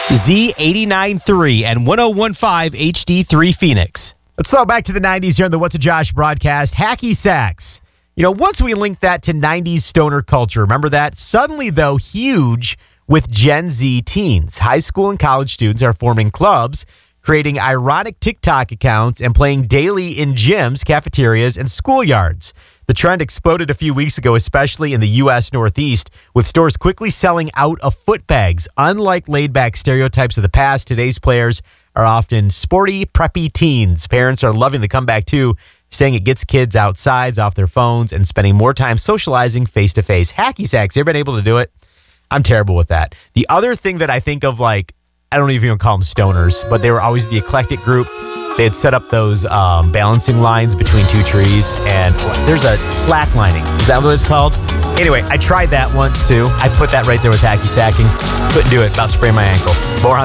Z89.3 and 101.5 HD3 Phoenix. Let's throw back to the 90s here on the What's a Josh broadcast. Hacky sacks. You know, once we linked that to 90s stoner culture, remember that? Suddenly, though, huge with Gen Z teens. High school and college students are forming clubs, creating ironic TikTok accounts, and playing daily in gyms, cafeterias, and schoolyards. The trend exploded a few weeks ago, especially in the U.S. Northeast, with stores quickly selling out of foot bags. Unlike laid-back stereotypes of the past, today's players are often sporty, preppy teens. Parents are loving the comeback, too, saying it gets kids outside, off their phones, and spending more time socializing face-to-face. Hacky sacks, you ever been able to do it? I'm terrible with that. The other thing that I think of, like, I don't even call them stoners, but they were always the eclectic group. They had set up those balancing lines between two trees, and there's a slack lining. Is that what it's called? Anyway, I tried that once, too. I put that right there with hacky sacking. Couldn't do it. About sprained my ankle. More on